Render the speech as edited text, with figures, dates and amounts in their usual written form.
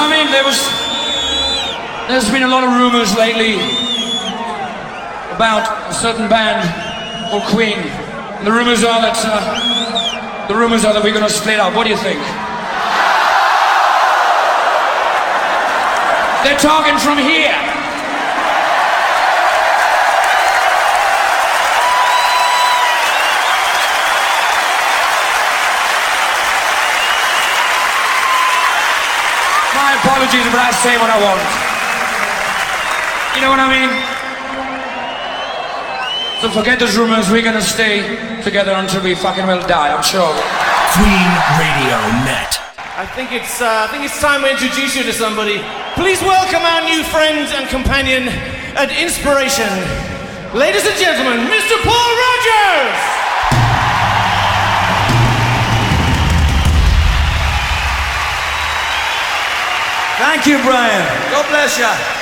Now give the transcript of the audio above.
I mean? There's been a lot of rumors lately about a certain band called Queen. And the rumors are that we're gonna split up. What do you think? They're talking from here. My apologies, but I say what I want. You know what I mean? So forget those rumors, we're gonna stay together until we fucking will die, I'm sure. Queen Radio Net. I think it's time we introduce you to somebody. Please welcome our new friend and companion and inspiration. Ladies and gentlemen, Mr. Paul Rogers! Thank you, Brian. God bless you.